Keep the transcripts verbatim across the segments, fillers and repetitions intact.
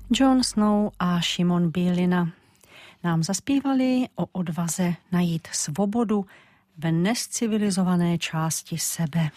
Jon Snow a Šimon Bílina nám zaspívali o odvaze najít svobodu v nescivilizované části sebe.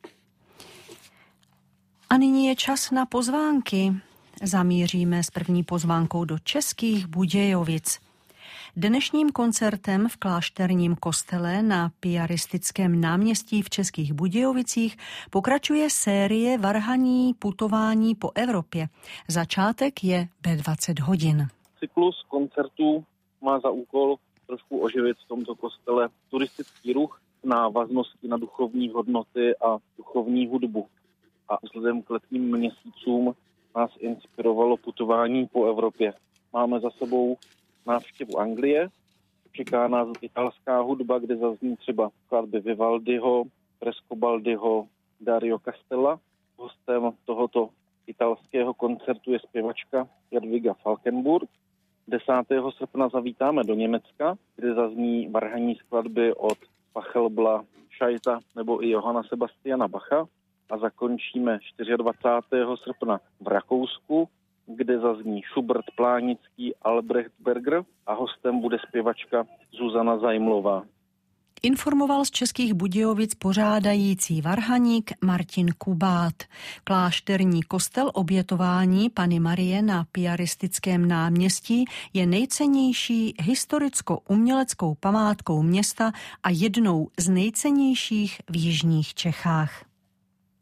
A nyní je čas na pozvánky. Zamíříme s první pozvánkou do Českých Budějovic. Dnešním koncertem v klášterním kostele na Piaristickém náměstí v Českých Budějovicích pokračuje série varhaní putování po Evropě. Začátek je ve dvacet hodin. Cyklus koncertů má za úkol trošku oživit v tomto kostele turistický ruch, návaznosti na duchovní hodnoty a duchovní hudbu. A vzhledem k letním měsícům nás inspirovalo putování po Evropě. Máme za sebou návštěvu Anglie, čeká nás italská hudba, kde zazní třeba skladby Vivaldiho, Frescobaldiho, Dario Castella. Hostem tohoto italského koncertu je zpěvačka Jadwiga Falkenburg. desátého srpna zavítáme do Německa, kde zazní varhaní skladby od Pachelbla, Scheita nebo i Johanna Sebastiana Bacha. A zakončíme dvacátého čtvrtého srpna v Rakousku, kde zazní Schubert, Plánický, Albrecht Berger a hostem bude zpěvačka Zuzana Zajmlová. Informoval z Českých Budějovic pořádající varhaník Martin Kubát. Klášterní kostel Obětování Panny Marie na Piaristickém náměstí je nejcennější historicko-uměleckou památkou města a jednou z nejcennějších v jižních Čechách.